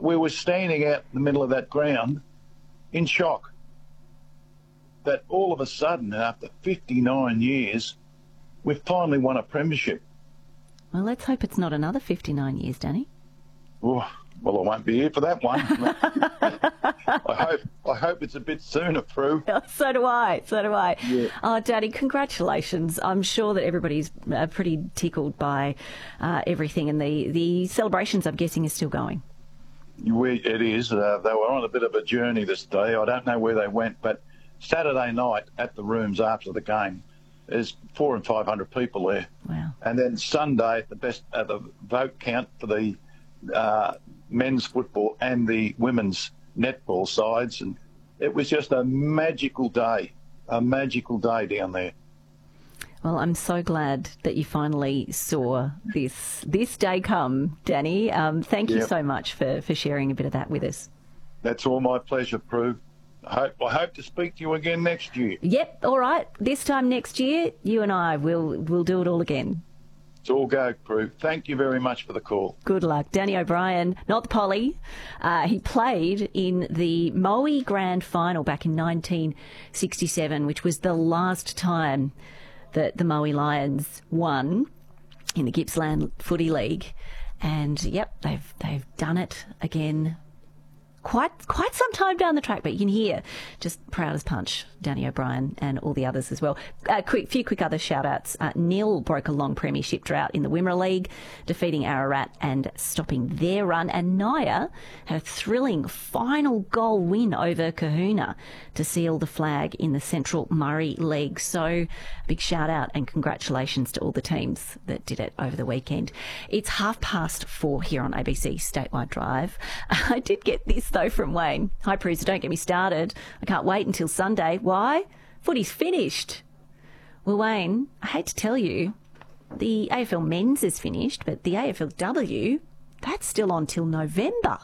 we were standing out in the middle of that ground in shock that all of a sudden, after 59 years, we've finally won a premiership. Well, let's hope it's not another 59 years, Danny. Oh, well, I won't be here for that one. I hope it's a bit sooner, Prue. So do I. Yeah. Oh, Danny, congratulations. I'm sure that everybody's pretty tickled by everything, and the celebrations, I'm guessing, is still going. It is. They were on a bit of a journey this day. I don't know where they went, but Saturday night at the rooms after the game, there's 400 and 500 people there. Wow. And then Sunday, the vote count for the men's football and the women's netball sides, and it was just a magical day down there. Well, I'm so glad that you finally saw this day come, Danny. Thank you so much for sharing a bit of that with us. That's all my pleasure, Prue. I hope to speak to you again next year. Yep, all right. This time next year, you and I will do it all again. It's all go, Prue. Thank you very much for the call. Good luck. Danny O'Brien, not the Polly. He played in the Moe Grand Final back in 1967, which was the last time that the Moe Lions won in the Gippsland Footy League. And, yep, they've done it again quite some time down the track, but you can hear just proud as punch, Danny O'Brien and all the others as well. Few quick other shout-outs. Nil broke a long premiership drought in the Wimmera League, defeating Ararat and stopping their run. And Naya had a thrilling final goal win over Kahuna to seal the flag in the Central Murray League. So big shout-out and congratulations to all the teams that did it over the weekend. It's 4:30 here on ABC Statewide Drive. I did get this though from Wayne. Hi, Prue, don't get me started. I can't wait until Sunday. Why? Footy's finished. Well, Wayne, I hate to tell you, the AFL Men's is finished, but the AFLW, that's still on till November.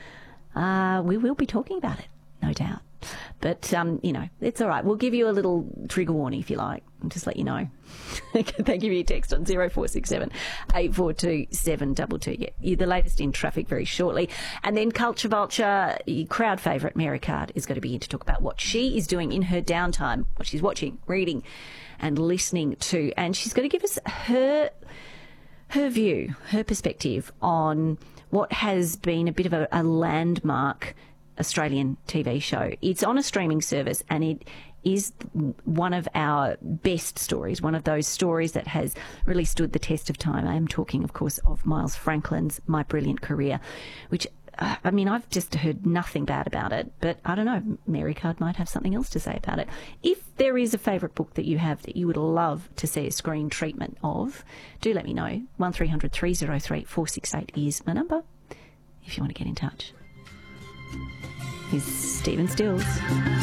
We will be talking about it, no doubt. But, it's all right. We'll give you a little trigger warning if you like, and just let you know. Thank you for your text on 0467 842 722. Yeah, the latest in traffic very shortly. And then Culture Vulture, crowd favourite Mary Card is going to be in to talk about what she is doing in her downtime, what she's watching, reading and listening to. And she's going to give us her view, her perspective on what has been a bit of a landmark Australian TV show. It's on a streaming service and it is one of our best stories, one of those stories that has really stood the test of time. I am talking, of course, of Miles Franklin's My Brilliant Career, which, I've just heard nothing bad about it, but I don't know, Mary Card might have something else to say about it. If there is a favourite book that you have that you would love to see a screen treatment of, do let me know. 1300 303 468 is my number if you want to get in touch. Here's Stephen Stills.